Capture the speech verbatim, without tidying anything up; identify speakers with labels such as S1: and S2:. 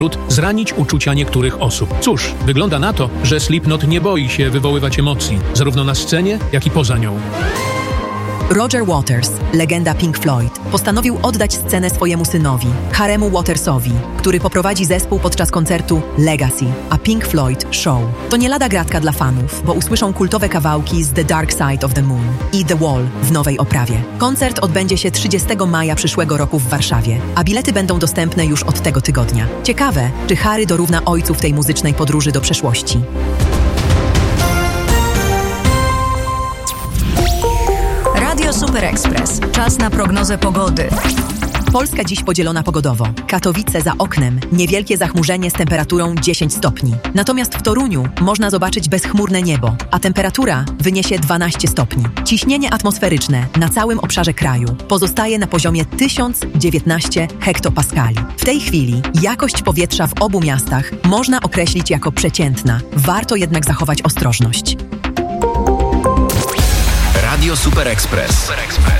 S1: zranić uczucia niektórych osób. Cóż, wygląda na to, że Slipknot nie boi się wywoływać emocji, zarówno na scenie, jak i poza nią.
S2: Roger Waters, legenda Pink Floyd, postanowił oddać scenę swojemu synowi, Haremu Watersowi, który poprowadzi zespół podczas koncertu Legacy, a Pink Floyd Show. To nie lada gratka dla fanów, bo usłyszą kultowe kawałki z The Dark Side of the Moon i The Wall w nowej oprawie. Koncert odbędzie się trzydziestego maja przyszłego roku w Warszawie, a bilety będą dostępne już od tego tygodnia. Ciekawe, czy Harry dorówna ojcu w tej muzycznej podróży do przeszłości.
S3: Radio Super Express. Czas na prognozę pogody.
S2: Polska dziś podzielona pogodowo. Katowice za oknem, niewielkie zachmurzenie z temperaturą dziesięć stopni. Natomiast w Toruniu można zobaczyć bezchmurne niebo, a temperatura wyniesie dwanaście stopni. Ciśnienie atmosferyczne na całym obszarze kraju pozostaje na poziomie tysiąc dziewiętnaście hektopaskali. W tej chwili jakość powietrza w obu miastach można określić jako przeciętna. Warto jednak zachować ostrożność.
S4: Radio Super Express. Super Express.